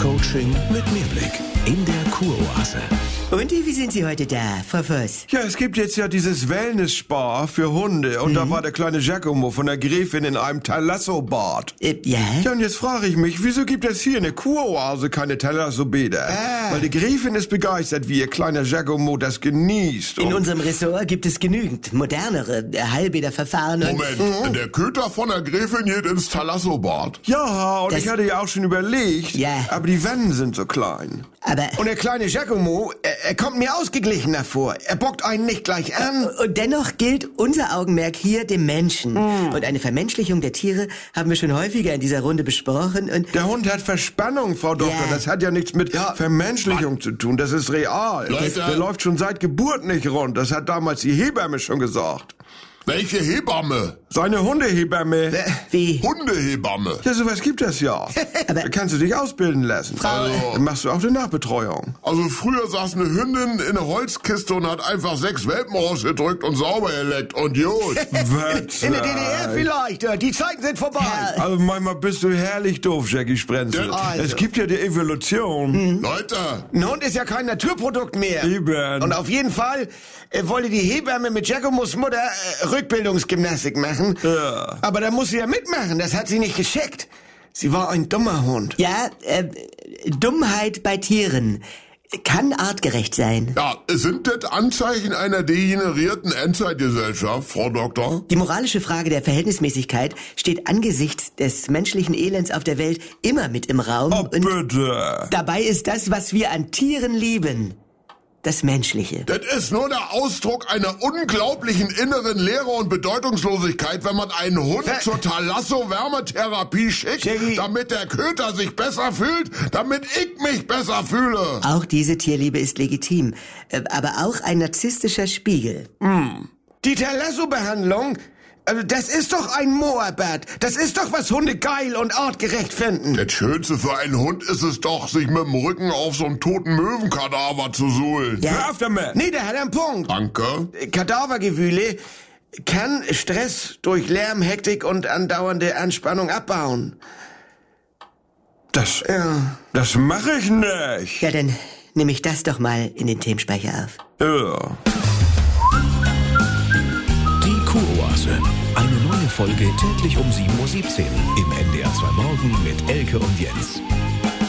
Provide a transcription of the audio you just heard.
Coaching mit Mehrblick in der Kuroase. Und wie sind Sie heute da, Frau Voss? Ja, es gibt jetzt ja dieses Wellness-Spa für Hunde. Und da war der kleine Giacomo von der Gräfin in einem Thalasso-Bad. Ja? Ja, und jetzt frage ich mich, wieso gibt es hier in der Kuroase keine Thalasso-Bäder? Weil die Gräfin ist begeistert, wie ihr kleiner Giacomo das genießt. In unserem Ressort gibt es genügend modernere Heilbäderverfahren. Moment, der Köter von der Gräfin geht ins Thalasso-Bad. Ja, und Das- ich hatte ja auch schon überlegt, Ja. aber die Wände sind so klein. Aber Und der kleine Giacomo, er kommt mir ausgeglichener vor. Er bockt einen nicht gleich an. und dennoch gilt unser Augenmerk hier dem Menschen. Und eine Vermenschlichung der Tiere haben wir schon häufiger in dieser Runde besprochen. Und Der Hund hat Verspannung, Frau Doktor. Ja. Das hat ja nichts mit Vermenschlichung zu tun. Das ist real. Leute. Der läuft schon seit Geburt nicht rund. Das hat damals die Hebamme schon gesagt. Welche Hebamme? Seine Hundehebamme. wie? Hundehebamme. Ja, sowas gibt es ja. Da kannst du dich ausbilden lassen. Dann machst du auch eine Nachbetreuung. Also früher saß eine Hündin in einer Holzkiste und hat einfach 6 Welpen rausgedrückt und sauber geleckt und gut. In der DDR vielleicht. Die Zeiten sind vorbei. Also manchmal bist du herrlich doof, Jackie Sprenzel. Also. Es gibt ja die Evolution. Leute, Ein Hund ist ja kein Naturprodukt mehr. Eben. Und auf jeden Fall wollte die Hebamme mit Giacomos Mutter Rückbildungsgymnastik machen. Ja. Aber da muss sie ja mitmachen. Das hat sie nicht geschickt. Sie war ein dummer Hund. Ja, Dummheit bei Tieren kann artgerecht sein. ja, sind das Anzeichen einer degenerierten Endzeitgesellschaft, Frau Doktor? Die moralische Frage der Verhältnismäßigkeit steht angesichts des menschlichen Elends auf der Welt immer mit im Raum. Oh, und bitte. dabei ist das, was wir an Tieren lieben, das Menschliche. Das ist nur der Ausdruck einer unglaublichen inneren Leere und Bedeutungslosigkeit, wenn man einen Hund zur Thalasso-Wärmetherapie schickt, Shaggy. damit der Köter sich besser fühlt, damit ich mich besser fühle. Auch diese Tierliebe ist legitim, aber auch ein narzisstischer Spiegel. Die Thalasso-Behandlung, also das ist doch ein Moabad. Das ist doch, was Hunde geil und artgerecht finden. Das Schönste für einen Hund ist es doch, sich mit dem Rücken auf so einen toten Möwenkadaver zu suhlen. Ja. Hör auf damit. Nee, der hat einen Punkt. Danke. Kadavergewühle kann Stress durch Lärm, Hektik und andauernde Anspannung abbauen. Das mache ich nicht. Ja, dann nehme ich das doch mal in den Themenspeicher auf. Ja. Die Kuroase. Eine neue Folge täglich um 7:17 Uhr im NDR 2 Morgen mit Elke und Jens.